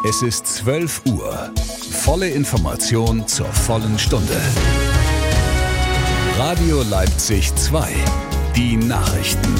Es ist 12 Uhr. Volle Information zur vollen Stunde. Radio Leipzig 2. Die Nachrichten.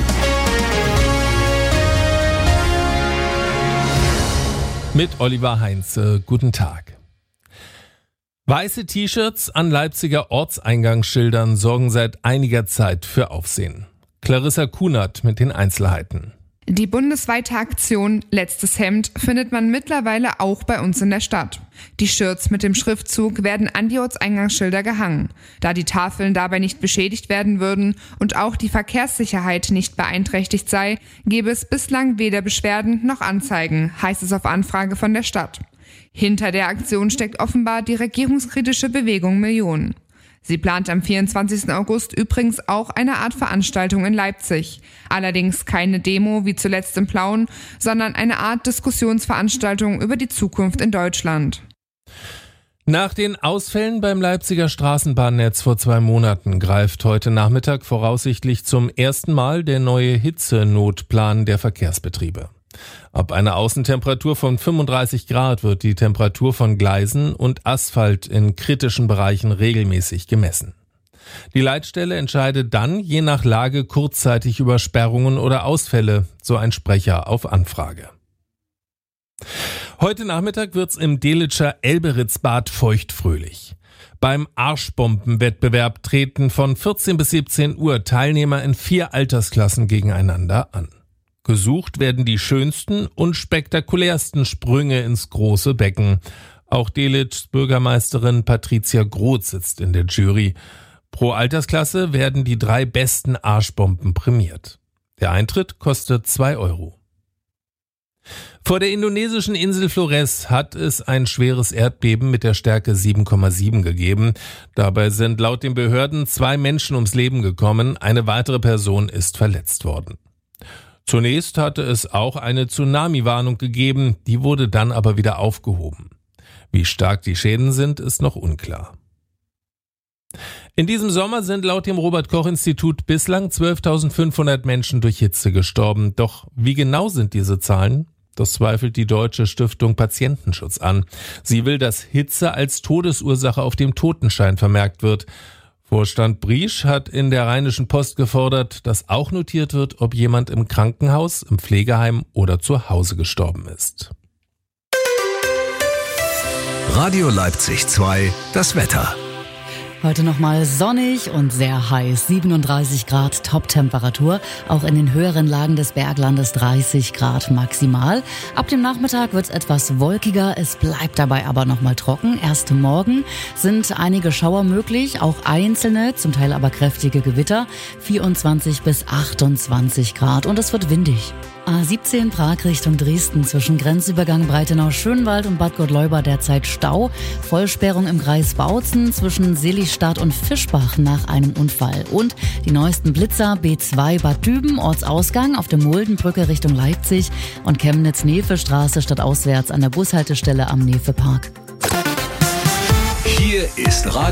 Mit Oliver Heinze. Guten Tag. Weiße T-Shirts an Leipziger Ortseingangsschildern sorgen seit einiger Zeit für Aufsehen. Clarissa Kunert mit den Einzelheiten. Die bundesweite Aktion Letztes Hemd findet man mittlerweile auch bei uns in der Stadt. Die Shirts mit dem Schriftzug werden an die Ortseingangsschilder gehangen. Da die Tafeln dabei nicht beschädigt werden würden und auch die Verkehrssicherheit nicht beeinträchtigt sei, gebe es bislang weder Beschwerden noch Anzeigen, heißt es auf Anfrage von der Stadt. Hinter der Aktion steckt offenbar die regierungskritische Bewegung Millionen. Sie plant am 24. August übrigens auch eine Art Veranstaltung in Leipzig. Allerdings keine Demo wie zuletzt im Plauen, sondern eine Art Diskussionsveranstaltung über die Zukunft in Deutschland. Nach den Ausfällen beim Leipziger Straßenbahnnetz vor 2 Monaten greift heute Nachmittag voraussichtlich zum ersten Mal der neue Hitzenotplan der Verkehrsbetriebe. Ab einer Außentemperatur von 35 Grad wird die Temperatur von Gleisen und Asphalt in kritischen Bereichen regelmäßig gemessen. Die Leitstelle entscheidet dann je nach Lage kurzzeitig über Sperrungen oder Ausfälle, so ein Sprecher auf Anfrage. Heute Nachmittag wird's im Delitscher Elberitzbad feuchtfröhlich. Beim Arschbombenwettbewerb treten von 14 bis 17 Uhr Teilnehmer in 4 Altersklassen gegeneinander an. Gesucht werden die schönsten und spektakulärsten Sprünge ins große Becken. Auch Delitsch Bürgermeisterin Patricia Groth sitzt in der Jury. Pro Altersklasse werden die 3 besten Arschbomben prämiert. Der Eintritt kostet 2 Euro. Vor der indonesischen Insel Flores hat es ein schweres Erdbeben mit der Stärke 7,7 gegeben. Dabei sind laut den Behörden 2 Menschen ums Leben gekommen. Eine weitere Person ist verletzt worden. Zunächst hatte es auch eine Tsunami-Warnung gegeben, die wurde dann aber wieder aufgehoben. Wie stark die Schäden sind, ist noch unklar. In diesem Sommer sind laut dem Robert-Koch-Institut bislang 12.500 Menschen durch Hitze gestorben. Doch wie genau sind diese Zahlen? Das zweifelt die Deutsche Stiftung Patientenschutz an. Sie will, dass Hitze als Todesursache auf dem Totenschein vermerkt wird. Vorstand Briesch hat in der Rheinischen Post gefordert, dass auch notiert wird, ob jemand im Krankenhaus, im Pflegeheim oder zu Hause gestorben ist. Radio Leipzig 2, das Wetter. Heute nochmal sonnig und sehr heiß. 37 Grad Top-Temperatur. Auch in den höheren Lagen des Berglandes 30 Grad maximal. Ab dem Nachmittag wird es etwas wolkiger. Es bleibt dabei aber nochmal trocken. Erst morgen sind einige Schauer möglich, auch einzelne, zum Teil aber kräftige Gewitter. 24 bis 28 Grad und es wird windig. A17 Prag Richtung Dresden zwischen Grenzübergang Breitenau-Schönwald und Bad Gottleuba derzeit Stau. Vollsperrung im Kreis Bautzen zwischen Seligstadt und Fischbach nach einem Unfall. Und die neuesten Blitzer B2 Bad Düben, Ortsausgang auf der Muldenbrücke Richtung Leipzig und Chemnitz-Nefe-Straße stadtauswärts an der Bushaltestelle am Nefe-Park. Hier ist Radio